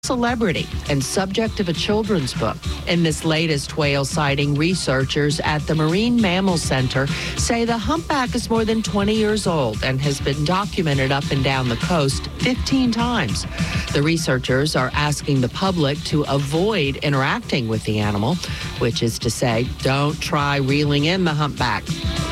celebrity and subject of a children's book. In this latest whale sighting, researchers at the Marine Mammal Center say the humpback is more than 20 years old and has been documented up and down the coast 15 times. The researchers are asking the public to avoid interacting with the animal, which is to say, don't try reeling in the humpback.